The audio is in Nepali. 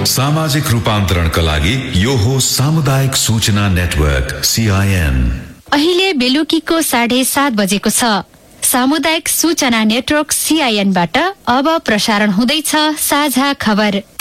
सामाजिक रूपान्तरणका लागि यो हो सामुदायिक सूचना नेटवर्क CIN। अहिले बेलुकीको 7:30 बजेको छ। सामुदायिक सूचना नेटवर्क CIN बाट अब प्रसारण हुँदैछ साझा खबर।